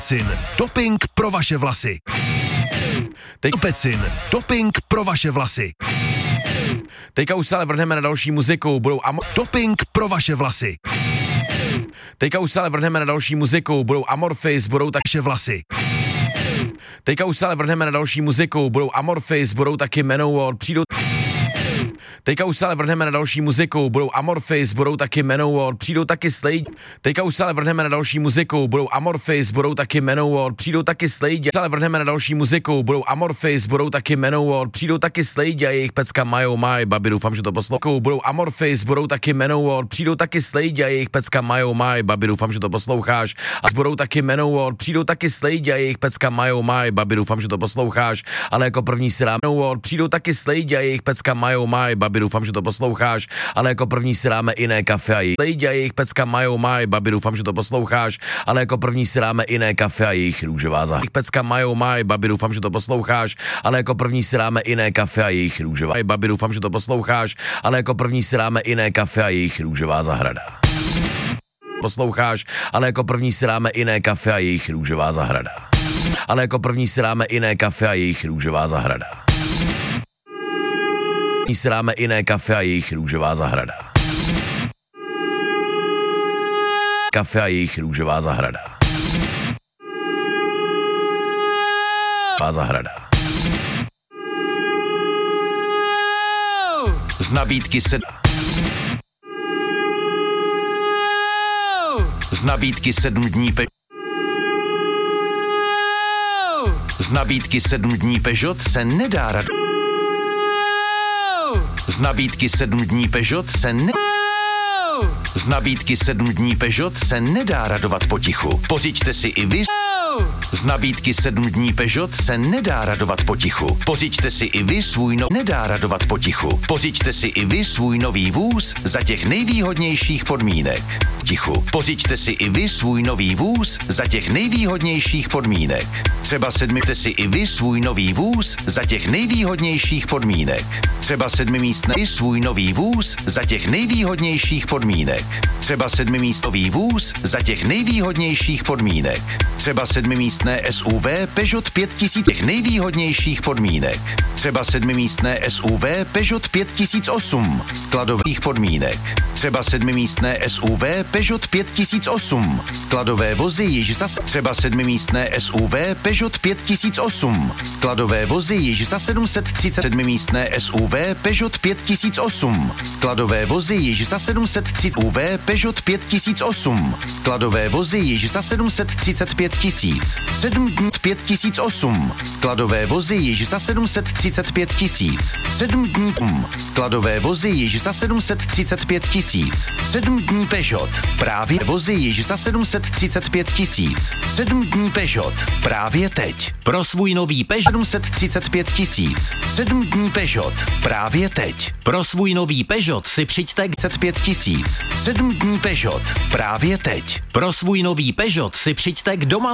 Pecin. Doping pro vaše vlasy. Pecin. Doping pro vaše vlasy. Teďka už se ale vrhneme na další muziku. Doping pro vaše vlasy. Teďka už se ale vrhneme na další muziku. Budou Amorphis, budou tak Vaše vlasy. Teďka už se ale vrhneme na další muziku. Budou Amorphis, budou taky Manowar, přijdou. Teďka už se ale vrhneme na další muziku. Budou Amorphis, budou taky Manowar, přijdou taky Slade. Teďka už se ale vrhneme na další muziku. Budou Amorphis, budou taky Manowar, přijdou taky Slade. Ale vrhneme na další muziku. Budou Amorphis, budou taky Manowar, přijdou taky Slade a jejich pecka Majo Maj, babi, doufám, že to poslouchou. Budou Amorphis, budou taky Manowar, přijdou taky Slade a jejich pecka Majo Maj, babi, doufám, že to posloucháš. A budou taky Manowar, přijdou taky Slade a jejich pecka Majo Maj, babi, doufám, že to posloucháš. Ale jako první si dáme Manowar, přijdou taky Slade a jejich pecka Majo Maj, babi, doufám, že to posloucháš. Ale jako první si dáme Iné kafe a Slade a jejich pecka Majo Maj, babi, doufám, že to posloucháš. Ale jako první si dáme Iné kafe a jejich růžová zahrada. Pecka Majo Maj, babi, doufám, že to posloucháš. Ale jako první si dáme Iné kafe a jejich růžová. Babi, doufám, že to posloucháš. Ale jako první si dáme Iné kafe a jejich růžová zahrada. Posloucháš, ale jako první si dáme Iné kafe a jejich růžová zahrada. Ale jako první si dáme Iné kafe a jejich růžová zahrada. Si dáme Iné kafe a jejich růžová zahrada. Kafe a jejich růžová zahrada. Zahrada. Z nabídky Z nabídky 7 dní Z nabídky 7 dní Peugeot se nedá radovat. Z nabídky 7 dní Peugeot se Z nabídky 7 dní Peugeot se nedá radovat potichu. Pořiďte si i vy. Z nabídky 7 dní Peugeot se nedá radovat potichu. Pořiďte si i vy svůj nedá radovat potichu. Pořiďte si i vy svůj nový vůz za těch nejvýhodnějších podmínek. Tichu. Pořiďte si i vy svůj nový vůz za těch nejvýhodnějších podmínek. Třeba sedmíte si i vy svůj nový vůz za těch nejvýhodnějších podmínek. Třeba sedmimístný svůj nový vůz za těch nejvýhodnějších podmínek. Třeba sedmimístnový vůz za těch nejvýhodnějších podmínek. Třeba sedmimístné SUV Peugeot 5000 těch nejvýhodnějších podmínek. Třeba sedmimístné SUV Peugeot 5008 skladových podmínek. Třeba sedmimístné SUV Peugeot 5008 skladové vozy již zase. Třeba sedmimístné SUV Peugeot 5008 skladové vozy již za 730. Sedmimístné SUV Peugeot 5008 skladové vozy již za 730. UV Peugeot 5008 skladové vozy již za 735 000. 7 dní 5008 skladové vozy již za 735 000. 7 dní skladové vozy již za 735 000. 7 dní Peugeot právě vozy již za 735 000. 7 dní Peugeot právě teď. Pro svůj nový Peugeot 735 000. 7 dní Peugeot právě teď. Pro svůj nový Peugeot si přijďte k 35 000. 7 dní Peugeot právě teď. Pro svůj nový Peugeot si přijďte k Doman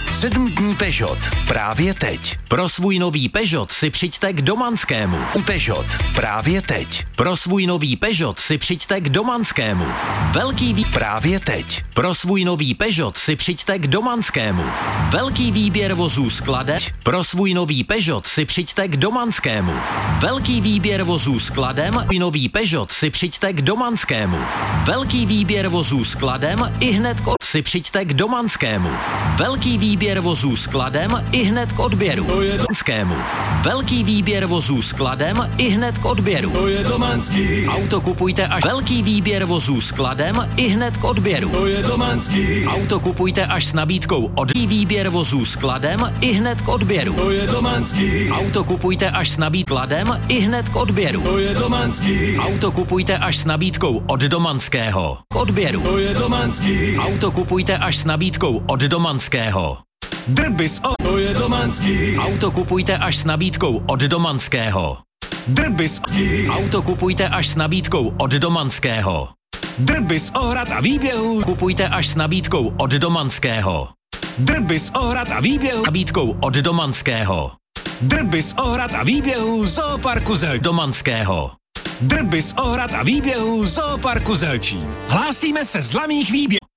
7 dní Peugeot právě teď. Pro svůj nový Peugeot si přijďte k Domanskému. Peugeot právě teď. Pro svůj nový Peugeot si přijďte k Domanskému. Velký právě teď. Pro svůj nový Peugeot si přijďte k Domanskému. Velký výběr vozů skladem. Pro svůj nový Peugeot si přijďte k Domanskému. Velký výběr vozů skladem. Nový Peugeot si přijďte k Domanskému. Velký výběr vozů skladem i hned si přijďte k Domanskému. Velký výběr vozů skladem i hned k odběru. Domanskému. Velký výběr vozů skladem i hned k odběru. To je Domanský. Auto kupujte až velký výběr vozů skladem i hned k odběru. To je Domanský. Auto kupujte až s nabídkou od výběr vozů skladem i hned k odběru. To je Domanský. Auto kupujte až s nabídkladem i hned k odběru. To je Domanský. Auto kupujte až s nabídkou od Domanského. K odběru. To je Domanský. Auto kupujte až s nabídkou od Domanského. Drbis o. To je Domanský. Auto kupujte až s nabídkou od Domanského. Drbis. Auto kupujte až s nabídkou od Domanského. Drbis ohrad a výběhu. Kupujte až s nabídkou od Domanského. Drbis ohrad a výběhu. Nabídkou od Domanského. Drbis ohrad a výběhu Zooparku Zelčín. Domanského. Drbis ohrad a výběhu Zooparku Zelčín. Hlásíme se z laných výběhů.